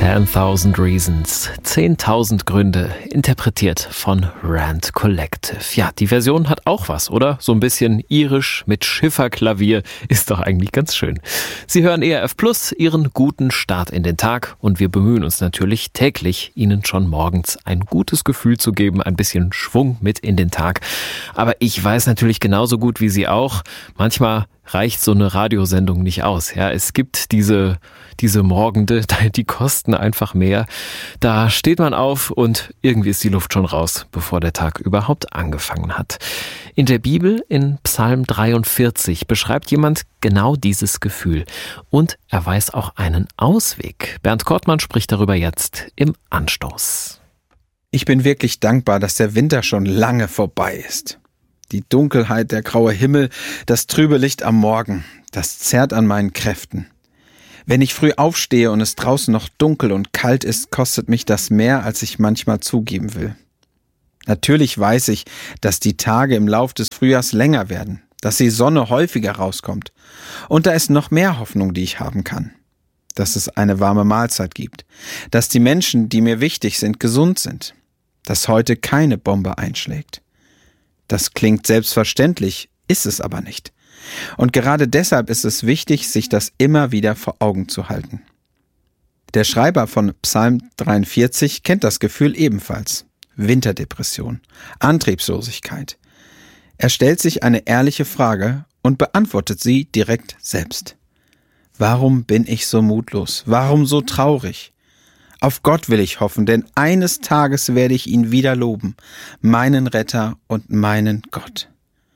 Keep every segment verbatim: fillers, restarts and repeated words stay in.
ten thousand Reasons, zehntausend Gründe, interpretiert von Rand Collective. Ja, die Version hat auch was, oder? So ein bisschen irisch mit Schifferklavier, ist doch eigentlich ganz schön. Sie hören E R F Plus, Ihren guten Start in den Tag, und wir bemühen uns natürlich täglich, Ihnen schon morgens ein gutes Gefühl zu geben, ein bisschen Schwung mit in den Tag. Aber ich weiß natürlich genauso gut wie Sie auch, manchmal reicht so eine Radiosendung nicht aus. Ja, es gibt diese, diese Morgende, die kosten einfach mehr. Da steht man auf und irgendwie ist die Luft schon raus, bevor der Tag überhaupt angefangen hat. In der Bibel, in Psalm dreiundvierzig, beschreibt jemand genau dieses Gefühl. Und er weiß auch einen Ausweg. Bernd Kortmann spricht darüber jetzt im Anstoß. Ich bin wirklich dankbar, dass der Winter schon lange vorbei ist. Die Dunkelheit, der graue Himmel, das trübe Licht am Morgen, das zerrt an meinen Kräften. Wenn ich früh aufstehe und es draußen noch dunkel und kalt ist, kostet mich das mehr, als ich manchmal zugeben will. Natürlich weiß ich, dass die Tage im Lauf des Frühjahrs länger werden, dass die Sonne häufiger rauskommt. Und da ist noch mehr Hoffnung, die ich haben kann. Dass es eine warme Mahlzeit gibt, dass die Menschen, die mir wichtig sind, gesund sind, dass heute keine Bombe einschlägt. Das klingt selbstverständlich, ist es aber nicht. Und gerade deshalb ist es wichtig, sich das immer wieder vor Augen zu halten. Der Schreiber von Psalm dreiundvierzig kennt das Gefühl ebenfalls. Winterdepression, Antriebslosigkeit. Er stellt sich eine ehrliche Frage und beantwortet sie direkt selbst. Warum bin ich so mutlos? Warum so traurig? Auf Gott will ich hoffen, denn eines Tages werde ich ihn wieder loben, meinen Retter und meinen Gott.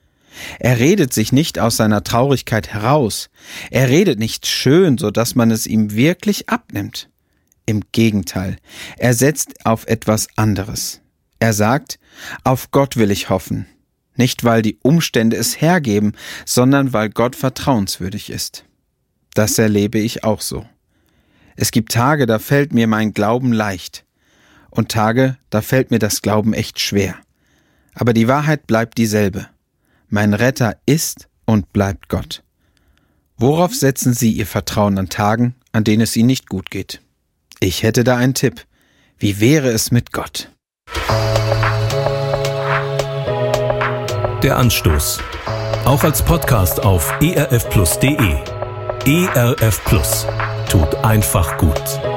Er redet sich nicht aus seiner Traurigkeit heraus. Er redet nicht schön, so dass man es ihm wirklich abnimmt. Im Gegenteil, er setzt auf etwas anderes. Er sagt, auf Gott will ich hoffen. Nicht, weil die Umstände es hergeben, sondern weil Gott vertrauenswürdig ist. Das erlebe ich auch so. Es gibt Tage, da fällt mir mein Glauben leicht. Und Tage, da fällt mir das Glauben echt schwer. Aber die Wahrheit bleibt dieselbe. Mein Retter ist und bleibt Gott. Worauf setzen Sie Ihr Vertrauen an Tagen, an denen es Ihnen nicht gut geht? Ich hätte da einen Tipp. Wie wäre es mit Gott? Der Anstoß. Auch als Podcast auf e r f plus punkt d e. E R F Plus. Tut einfach gut.